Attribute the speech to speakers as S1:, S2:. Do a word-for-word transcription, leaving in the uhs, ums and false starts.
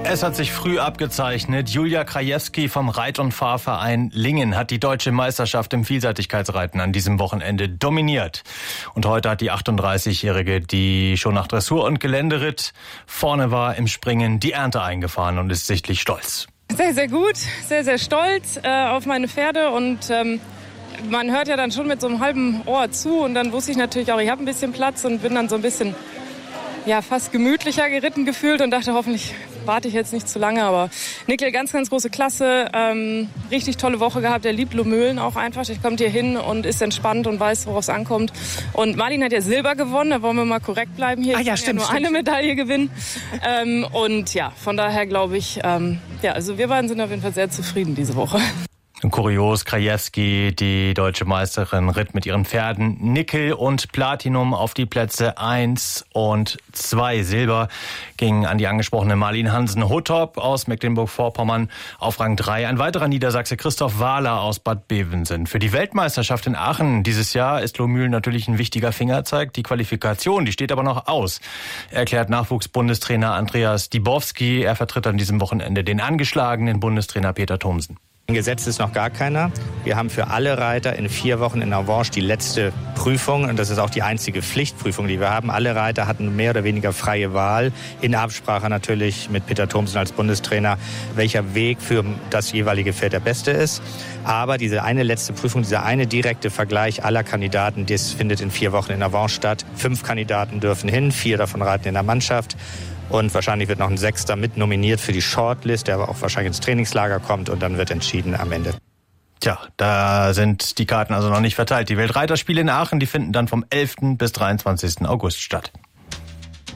S1: Es hat sich früh abgezeichnet. Julia Krajewski vom Reit- und Fahrverein Lingen hat die deutsche Meisterschaft im Vielseitigkeitsreiten an diesem Wochenende dominiert. Und heute hat die achtunddreißigjährige, die schon nach Dressur und Geländeritt vorne war im Springen, die Ernte eingefahren und ist sichtlich stolz.
S2: Sehr, sehr gut, sehr, sehr stolz äh, auf meine Pferde und ähm, man hört ja dann schon mit so einem halben Ohr zu und dann wusste ich natürlich auch, ich habe ein bisschen Platz und bin dann so ein bisschen ja, fast gemütlicher geritten gefühlt und dachte, hoffentlich warte ich jetzt nicht zu lange. Aber Nickel, ganz, ganz große Klasse, ähm, richtig tolle Woche gehabt. Der liebt Lohmühlen auch einfach. Der kommt hier hin und ist entspannt und weiß, worauf es ankommt. Und Marlin hat ja Silber gewonnen, da wollen wir mal korrekt bleiben hier.
S3: Ah, ja,
S2: ich
S3: stimmt,
S2: kann ja nur
S3: stimmt.
S2: eine Medaille gewinnen. ähm, und ja, von daher glaube ich, ähm, ja, also wir beiden sind auf jeden Fall sehr zufrieden diese Woche.
S1: Kurios, Krajewski, die deutsche Meisterin, ritt mit ihren Pferden Nickel und Platinum auf die Plätze eins und zwei. Silber ging an die angesprochene Marlin Hansen-Hottop aus Mecklenburg-Vorpommern auf Rang drei. Ein weiterer Niedersachse, Christoph Wahler aus Bad Bevensen. Für die Weltmeisterschaft in Aachen dieses Jahr ist Lohmühlen natürlich ein wichtiger Fingerzeig. Die Qualifikation, die steht aber noch aus, erklärt Nachwuchsbundestrainer Andreas Dibowski. Er vertritt an diesem Wochenende den angeschlagenen Bundestrainer Peter Thomsen.
S4: Gesetzt ist noch gar keiner. Wir haben für alle Reiter in vier Wochen in Avanche die letzte Prüfung und das ist auch die einzige Pflichtprüfung, die wir haben. Alle Reiter hatten mehr oder weniger freie Wahl, in Absprache natürlich mit Peter Thomsen als Bundestrainer, welcher Weg für das jeweilige Pferd der beste ist. Aber diese eine letzte Prüfung, dieser eine direkte Vergleich aller Kandidaten, das findet in vier Wochen in Avanche statt. Fünf Kandidaten dürfen hin, vier davon reiten in der Mannschaft. Und wahrscheinlich wird noch ein Sechster mit nominiert für die Shortlist, der aber auch wahrscheinlich ins Trainingslager kommt und dann wird entschieden am Ende.
S1: Tja, da sind die Karten also noch nicht verteilt. Die Weltreiterspiele in Aachen, die finden dann vom elften bis dreiundzwanzigsten August statt.